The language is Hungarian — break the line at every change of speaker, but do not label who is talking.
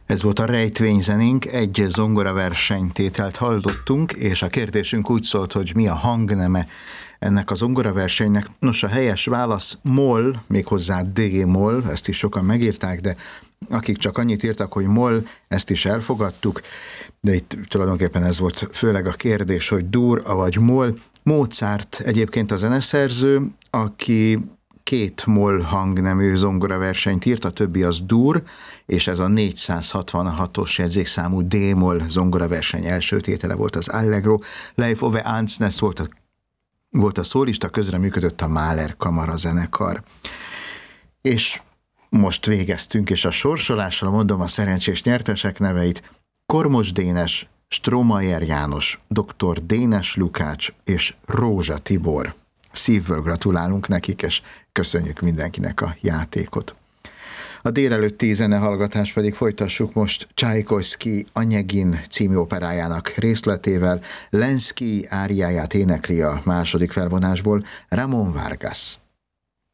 Ez volt a rejtvényzenénk, egy zongora versenytételt hallottunk, és a kérdésünk úgy szólt, hogy mi a hangneme ennek a zongoraversenynek. Nos, a helyes válasz moll, méghozzá D-moll, ezt is sokan megírták, de akik csak annyit írtak, hogy moll, ezt is elfogadtuk, de itt tulajdonképpen ez volt főleg a kérdés, hogy dur, vagy moll. Mozart egyébként a zeneszerző, aki 2 moll hangnemű zongoraversenyt írt, a többi az dur, és ez a 466-os jegyzékszámú D-moll zongoraverseny első tétele volt az Allegro. Leif Ove Andsnes volt a szólista, közreműködött a Mahler Kamara zenekar. És most végeztünk, és a sorsolással mondom a szerencsés nyertesek neveit: Kormos Dénes, Strohmayer János, dr. Dénes Lukács és Rózsa Tibor. Szívből gratulálunk nekik, és köszönjük mindenkinek a játékot. A délelőtti zenehallgatást pedig folytassuk most Csajkovszky Anyegin című operájának részletével. Lenszky áriáját énekli a második felvonásból Ramón Vargas.